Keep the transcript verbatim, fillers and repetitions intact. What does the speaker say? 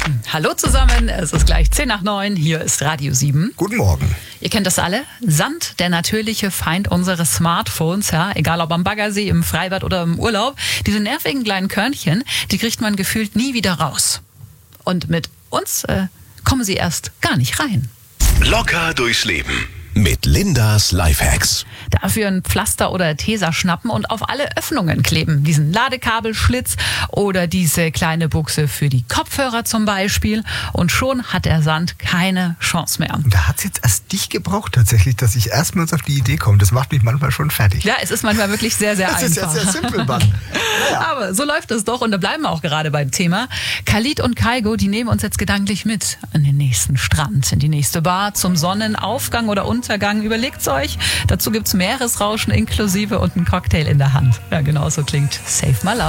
Hallo zusammen, es ist gleich zehn nach neun, hier ist Radio sieben. Guten Morgen. Ihr kennt das alle, Sand, der natürliche Feind unseres Smartphones, ja, egal ob am Baggersee, im Freibad oder im Urlaub. Diese nervigen kleinen Körnchen, die kriegt man gefühlt nie wieder raus. Und mit uns äh, kommen sie erst gar nicht rein. Locker durchs Leben mit Lindas Lifehacks. Dafür ein Pflaster oder Tesa schnappen und auf alle Öffnungen kleben. Diesen Ladekabelschlitz oder diese kleine Buchse für die Kopfhörer zum Beispiel. Und schon hat der Sand keine Chance mehr. Und da hat es jetzt erst dich gebraucht tatsächlich, dass ich erstmals auf die Idee komme. Das macht mich manchmal schon fertig. Ja, es ist manchmal wirklich sehr, sehr das einfach. Das ist ja sehr simpel, Mann. Naja. Aber so läuft es doch und da bleiben wir auch gerade beim Thema. Khalid und Kaigo, die nehmen uns jetzt gedanklich mit an den nächsten Strand, in die nächste Bar, zum Sonnenaufgang oder Untergang. Überlegt's euch. Dazu gibt's Meeresrauschen inklusive und einen Cocktail in der Hand. Ja, genau so klingt Save My Love.